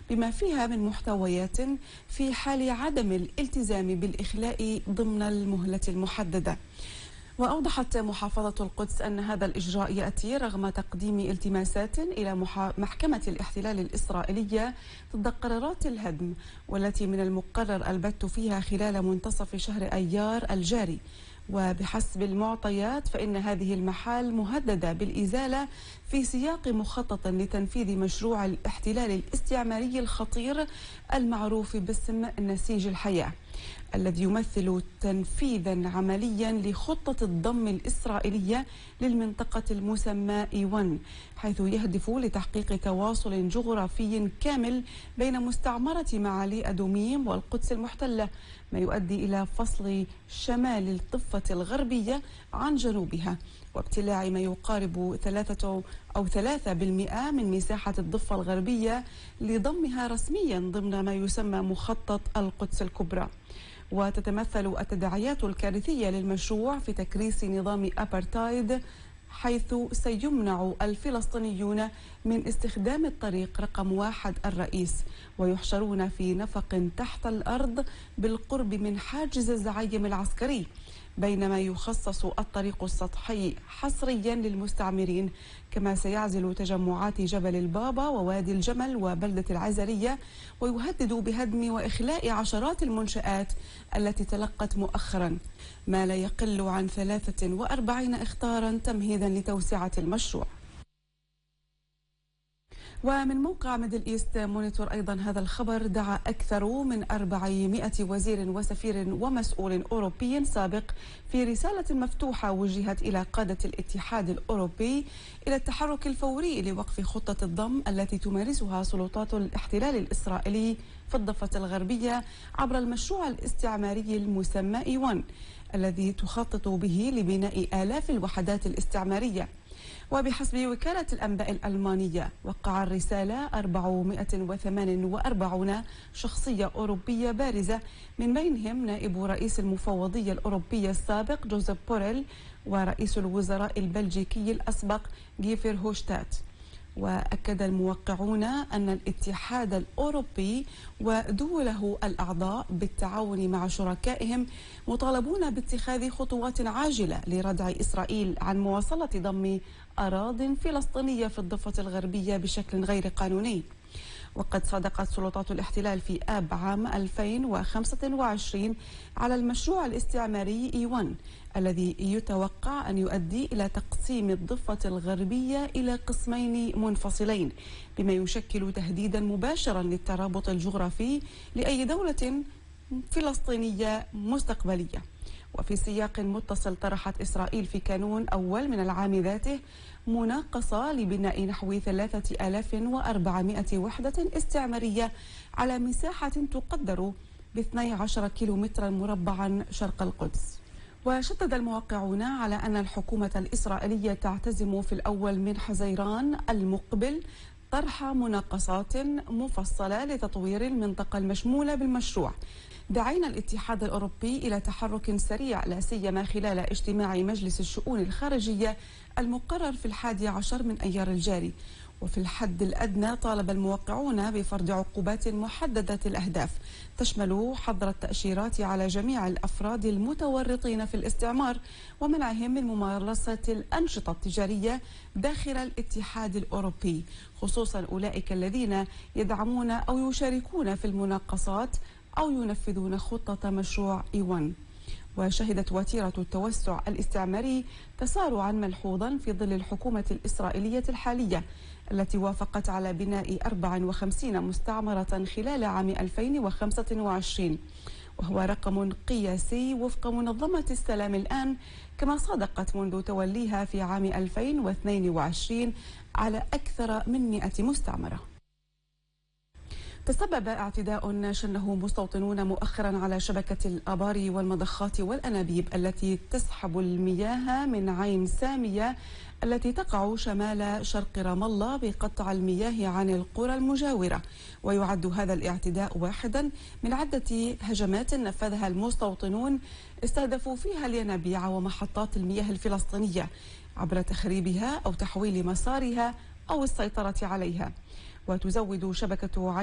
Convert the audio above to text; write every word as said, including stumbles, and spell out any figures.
بما فيها من محتويات في حال عدم الالتزام بالإخلاء ضمن المهلة المحددة. وأوضحت محافظة القدس أن هذا الإجراء يأتي رغم تقديم التماسات إلى محكمة الاحتلال الإسرائيلية ضد قرارات الهدم، والتي من المقرر البت فيها خلال منتصف شهر أيار الجاري. وبحسب المعطيات فإن هذه المحال مهددة بالإزالة في سياق مخطط لتنفيذ مشروع الاحتلال الاستعماري الخطير المعروف باسم نسيج الحياة، الذي يمثل تنفيذا عمليا لخطة الضم الإسرائيلية للمنطقة المسمى إي واحد، حيث يهدف لتحقيق تواصل جغرافي كامل بين مستعمرة معالي أدوميم والقدس المحتلة، ما يؤدي إلى فصل شمال الضفة الغربية عن جنوبها، وابتلاع ما يقارب ثلاثة أو ثلاثة بالمئة من مساحة الضفة الغربية لضمها رسميا ضمن ما يسمى مخطط القدس الكبرى. وتتمثل التداعيات الكارثية للمشروع في تكريس نظام أبرتايد، حيث سيمنع الفلسطينيون من استخدام الطريق رقم واحد الرئيس، ويحشرون في نفق تحت الأرض بالقرب من حاجز الزعيم العسكري، بينما يخصص الطريق السطحي حصريا للمستعمرين. كما سيعزل تجمعات جبل البابا ووادي الجمل وبلدة العزرية، ويهدد بهدم وإخلاء عشرات المنشآت التي تلقت مؤخرا ما لا يقل عن ثلاثة وأربعين إخطارا تمهيدا لتوسعة المشروع. ومن موقع ميدل إيست مونيتور أيضا هذا الخبر: دعا أكثر من أربعمائة وزير وسفير ومسؤول أوروبي سابق في رسالة مفتوحة وجهت إلى قادة الاتحاد الأوروبي إلى التحرك الفوري لوقف خطة الضم التي تمارسها سلطات الاحتلال الإسرائيلي في الضفة الغربية عبر المشروع الاستعماري المسمى إي واحد، الذي تخطط به لبناء آلاف الوحدات الاستعمارية. وبحسب وكالة الأنباء الألمانية، وقع الرسالة أربعمائة وثمانية وأربعين شخصية أوروبية بارزة، من بينهم نائب رئيس المفوضية الأوروبية السابق جوزيف بوريل، ورئيس الوزراء البلجيكي الأسبق غي فيرهوشتات. وأكد الموقعون أن الاتحاد الأوروبي ودوله الأعضاء بالتعاون مع شركائهم مطالبون باتخاذ خطوات عاجلة لردع إسرائيل عن مواصلة ضم أراضٍ فلسطينية في الضفة الغربية بشكل غير قانوني. وقد صادقت سلطات الاحتلال في آب عام ألفين وخمسة وعشرين على المشروع الاستعماري إي واحد، الذي يتوقع أن يؤدي إلى تقسيم الضفة الغربية إلى قسمين منفصلين، بما يشكل تهديدا مباشرا للترابط الجغرافي لأي دولة فلسطينية مستقبلية. وفي سياق متصل، طرحت إسرائيل في كانون أول من العام ذاته مناقصة لبناء نحو ثلاثة آلاف وأربعمائة وحدة استعمارية على مساحة تقدر ب اثني عشر كيلومترا مربعا شرق القدس. وشدد الموقعون على أن الحكومة الإسرائيلية تعتزم في الأول من حزيران المقبل طرح مناقصات مفصلة لتطوير المنطقة المشمولة بالمشروع، داعين الاتحاد الأوروبي إلى تحرك سريع، لا سيما خلال اجتماع مجلس الشؤون الخارجية المقرر في الحادي عشر من أيار الجاري. وفي الحد الأدنى طالب الموقعون بفرض عقوبات محددة الأهداف تشمل حظر التأشيرات على جميع الأفراد المتورطين في الاستعمار، ومنعهم من ممارسة الأنشطة التجارية داخل الاتحاد الأوروبي، خصوصا أولئك الذين يدعمون أو يشاركون في المناقصات أو ينفذون خطة مشروع إي واحد. وشهدت وتيرة التوسع الاستعماري تسارعا ملحوظا في ظل الحكومة الإسرائيلية الحالية، التي وافقت على بناء أربع وخمسين مستعمرة خلال عام ألفين وخمسة وعشرين، وهو رقم قياسي وفق منظمة السلام الآن، كما صادقت منذ توليها في عام ألفين واثنين وعشرين على أكثر من مئة مستعمرة. تسبب اعتداء شنه مستوطنون مؤخرا على شبكة الآبار والمضخات والأنابيب التي تسحب المياه من عين سامية التي تقع شمال شرق رام الله بقطع المياه عن القرى المجاورة. ويعد هذا الاعتداء واحدا من عدة هجمات نفذها المستوطنون استهدفوا فيها الينابيع ومحطات المياه الفلسطينية عبر تخريبها أو تحويل مسارها أو السيطرة عليها. وتزود شبكة